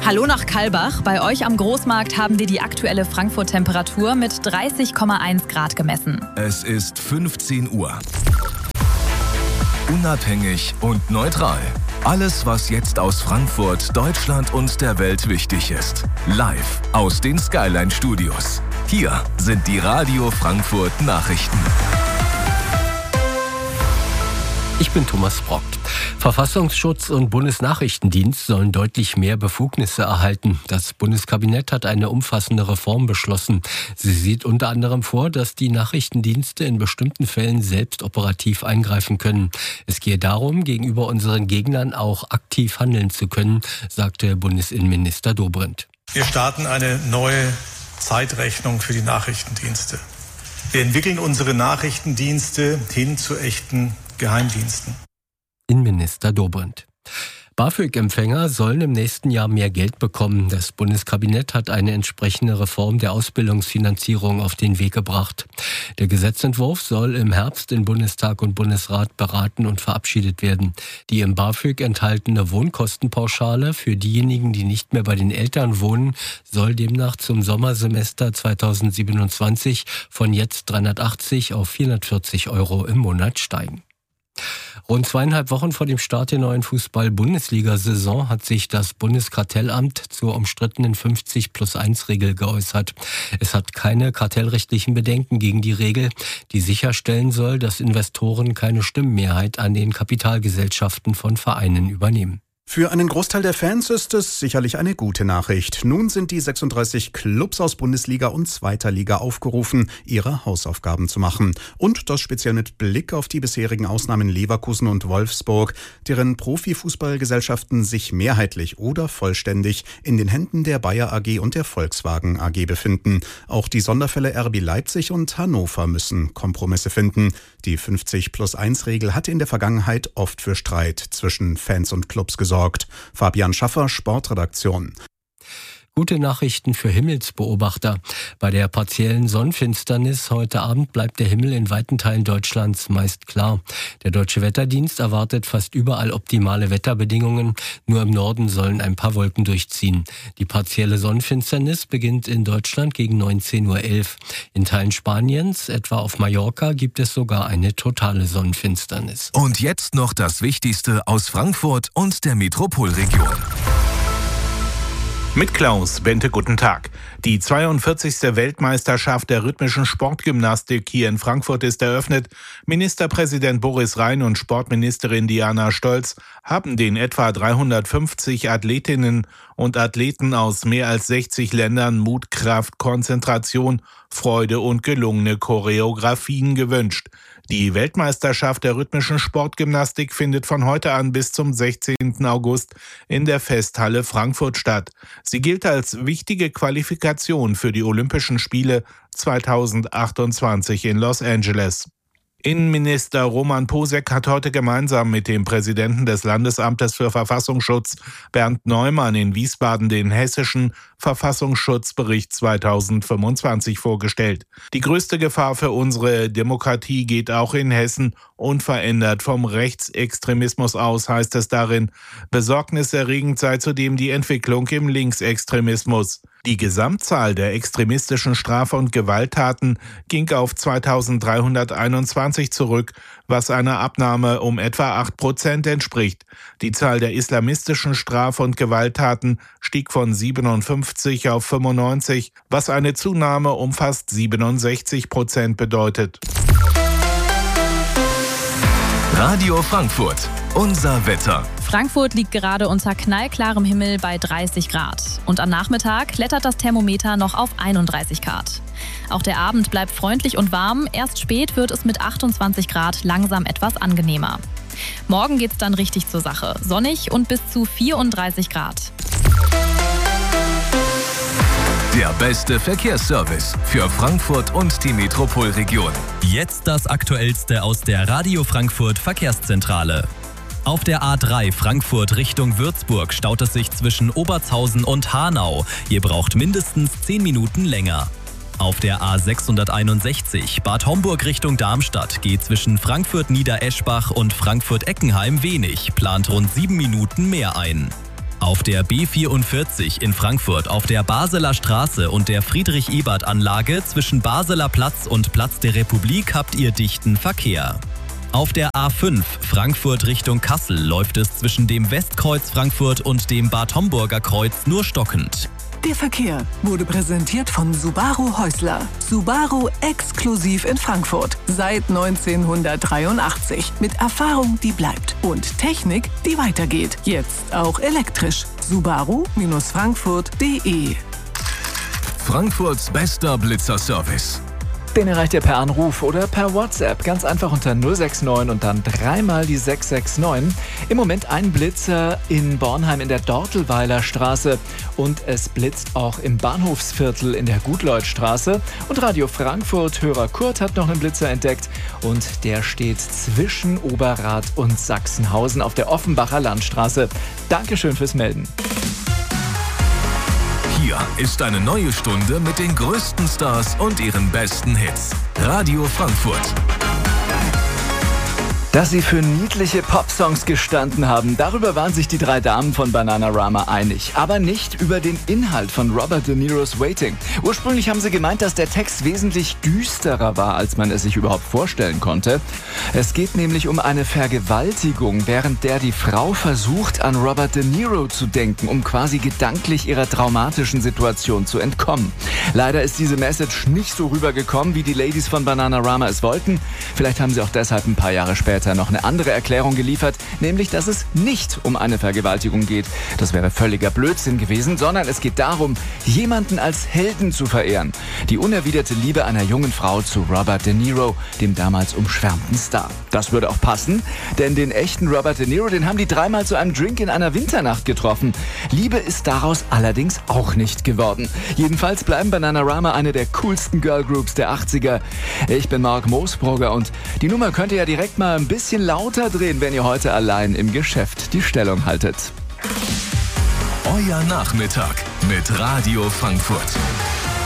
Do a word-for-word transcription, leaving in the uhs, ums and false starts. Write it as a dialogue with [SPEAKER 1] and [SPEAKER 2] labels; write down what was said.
[SPEAKER 1] Hallo nach Kalbach. Bei euch am Großmarkt haben wir die aktuelle Frankfurt-Temperatur mit dreißig Komma eins Grad gemessen.
[SPEAKER 2] Es ist fünfzehn Uhr. Unabhängig und neutral. Alles, was jetzt aus Frankfurt, Deutschland und der Welt wichtig ist. Live aus den Skyline Studios. Hier sind die Radio Frankfurt Nachrichten.
[SPEAKER 3] Ich bin Thomas Brock. Verfassungsschutz und Bundesnachrichtendienst sollen deutlich mehr Befugnisse erhalten. Das Bundeskabinett hat eine umfassende Reform beschlossen. Sie sieht unter anderem vor, dass die Nachrichtendienste in bestimmten Fällen selbst operativ eingreifen können. Es gehe darum, gegenüber unseren Gegnern auch aktiv handeln zu können, sagte Bundesinnenminister Dobrindt.
[SPEAKER 4] Wir starten eine neue Zeitrechnung für die Nachrichtendienste. Wir entwickeln unsere Nachrichtendienste hin zu echten Geheimdiensten.
[SPEAKER 3] Innenminister Dobrindt. BAföG-Empfänger sollen im nächsten Jahr mehr Geld bekommen. Das Bundeskabinett hat eine entsprechende Reform der Ausbildungsfinanzierung auf den Weg gebracht. Der Gesetzentwurf soll im Herbst in Bundestag und Bundesrat beraten und verabschiedet werden. Die im BAföG enthaltene Wohnkostenpauschale für diejenigen, die nicht mehr bei den Eltern wohnen, soll demnach zum Sommersemester zweitausendsiebenundzwanzig von jetzt dreihundertachtzig auf vierhundertvierzig Euro im Monat steigen. Rund zweieinhalb Wochen vor dem Start der neuen Fußball-Bundesliga-Saison hat sich das Bundeskartellamt zur umstrittenen fünfzig plus eins Regel geäußert. Es hat keine kartellrechtlichen Bedenken gegen die Regel, die sicherstellen soll, dass Investoren keine Stimmenmehrheit an den Kapitalgesellschaften von Vereinen übernehmen.
[SPEAKER 5] Für einen Großteil der Fans ist es sicherlich eine gute Nachricht. Nun sind die sechsunddreißig Clubs aus Bundesliga und zweiter Liga aufgerufen, ihre Hausaufgaben zu machen. Und das speziell mit Blick auf die bisherigen Ausnahmen Leverkusen und Wolfsburg, deren Profifußballgesellschaften sich mehrheitlich oder vollständig in den Händen der Bayer A G und der Volkswagen A G befinden. Auch die Sonderfälle R B Leipzig und Hannover müssen Kompromisse finden. Die fünfzig plus eins Regel hatte in der Vergangenheit oft für Streit zwischen Fans und Clubs gesorgt. Fabian Schaffer, Sportredaktion.
[SPEAKER 3] Gute Nachrichten für Himmelsbeobachter. Bei der partiellen Sonnenfinsternis heute Abend bleibt der Himmel in weiten Teilen Deutschlands meist klar. Der Deutsche Wetterdienst erwartet fast überall optimale Wetterbedingungen. Nur im Norden sollen ein paar Wolken durchziehen. Die partielle Sonnenfinsternis beginnt in Deutschland gegen neunzehn Uhr elf. In Teilen Spaniens, etwa auf Mallorca, gibt es sogar eine totale Sonnenfinsternis.
[SPEAKER 2] Und jetzt noch das Wichtigste aus Frankfurt und der Metropolregion.
[SPEAKER 6] Mit Klaus Bente, guten Tag. Die zweiundvierzigste Weltmeisterschaft der rhythmischen Sportgymnastik hier in Frankfurt ist eröffnet. Ministerpräsident Boris Rhein und Sportministerin Diana Stolz haben den etwa dreihundertfünfzig Athletinnen und Athleten aus mehr als sechzig Ländern Mut, Kraft, Konzentration, Freude und gelungene Choreografien gewünscht. Die Weltmeisterschaft der rhythmischen Sportgymnastik findet von heute an bis zum sechzehnten August in der Festhalle Frankfurt statt. Sie gilt als wichtige Qualifikation für die Olympischen Spiele zweitausendachtundzwanzig in Los Angeles. Innenminister Roman Posek hat heute gemeinsam mit dem Präsidenten des Landesamtes für Verfassungsschutz Bernd Neumann in Wiesbaden den hessischen Verfassungsschutzbericht zweitausendfünfundzwanzig vorgestellt. Die größte Gefahr für unsere Demokratie geht auch in Hessen unverändert vom Rechtsextremismus aus, heißt es darin. Besorgniserregend sei zudem die Entwicklung im Linksextremismus. Die Gesamtzahl der extremistischen Straf- und Gewalttaten ging auf zweitausenddreihunderteinundzwanzig zurück, was einer Abnahme um etwa acht Prozent entspricht. Die Zahl der islamistischen Straf- und Gewalttaten stieg von siebenundfünfzig auf fünfundneunzig, was eine Zunahme um fast siebenundsechzig Prozent bedeutet.
[SPEAKER 2] Radio Frankfurt, unser Wetter.
[SPEAKER 1] Frankfurt liegt gerade unter knallklarem Himmel bei dreißig Grad. Und am Nachmittag klettert das Thermometer noch auf einunddreißig Grad. Auch der Abend bleibt freundlich und warm. Erst spät wird es mit achtundzwanzig Grad langsam etwas angenehmer. Morgen geht's dann richtig zur Sache. Sonnig und bis zu vierunddreißig Grad.
[SPEAKER 2] Der beste Verkehrsservice für Frankfurt und die Metropolregion.
[SPEAKER 7] Jetzt das Aktuellste aus der Radio Frankfurt Verkehrszentrale. Auf der A drei Frankfurt Richtung Würzburg staut es sich zwischen Obertshausen und Hanau. Ihr braucht mindestens zehn Minuten länger. Auf der A sechshunderteinundsechzig Bad Homburg Richtung Darmstadt geht zwischen Frankfurt-Niedereschbach und Frankfurt-Eckenheim wenig, plant rund sieben Minuten mehr ein. Auf der B vierundvierzig in Frankfurt auf der Basler Straße und der Friedrich-Ebert-Anlage zwischen Basler Platz und Platz der Republik habt ihr dichten Verkehr. Auf der A fünf Frankfurt Richtung Kassel läuft es zwischen dem Westkreuz Frankfurt und dem Bad Homburger Kreuz nur stockend.
[SPEAKER 8] Der Verkehr wurde präsentiert von Subaru Häusler. Subaru exklusiv in Frankfurt. Seit neunzehnhundertdreiundachtzig. Mit Erfahrung, die bleibt. Und Technik, die weitergeht. Jetzt auch elektrisch. Subaru Frankfurt punkt de.
[SPEAKER 2] Frankfurts bester Blitzerservice.
[SPEAKER 9] Den erreicht ihr per Anruf oder per WhatsApp. Ganz einfach unter null sechs neun und dann dreimal die sechs sechs neun. Im Moment ein Blitzer in Bornheim in der Dortelweiler Straße und es blitzt auch im Bahnhofsviertel in der Gutleutstraße. Und Radio Frankfurt Hörer Kurt hat noch einen Blitzer entdeckt und der steht zwischen Oberrad und Sachsenhausen auf der Offenbacher Landstraße. Dankeschön fürs Melden.
[SPEAKER 2] Hier ist eine neue Stunde mit den größten Stars und ihren besten Hits. Radio Frankfurt.
[SPEAKER 9] Dass sie für niedliche Popsongs gestanden haben, darüber waren sich die drei Damen von Bananarama einig. Aber nicht über den Inhalt von Robert De Niro's Waiting. Ursprünglich haben sie gemeint, dass der Text wesentlich düsterer war, als man es sich überhaupt vorstellen konnte. Es geht nämlich um eine Vergewaltigung, während der die Frau versucht, an Robert De Niro zu denken, um quasi gedanklich ihrer traumatischen Situation zu entkommen. Leider ist diese Message nicht so rübergekommen, wie die Ladies von Bananarama es wollten. Vielleicht haben sie auch deshalb ein paar Jahre später noch eine andere Erklärung geliefert, nämlich, dass es nicht um eine Vergewaltigung geht. Das wäre völliger Blödsinn gewesen, sondern es geht darum, jemanden als Helden zu verehren. Die unerwiderte Liebe einer jungen Frau zu Robert De Niro, dem damals umschwärmten Star. Das würde auch passen, denn den echten Robert De Niro, den haben die dreimal zu einem Drink in einer Winternacht getroffen. Liebe ist daraus allerdings auch nicht geworden. Jedenfalls bleiben Bananarama eine der coolsten Girlgroups der achtziger. Ich bin Mark Moosbrugger und die Nummer könnt ihr ja direkt mal ein bisschen lauter drehen, wenn ihr heute allein im Geschäft die Stellung haltet.
[SPEAKER 2] Euer Nachmittag mit Radio Frankfurt.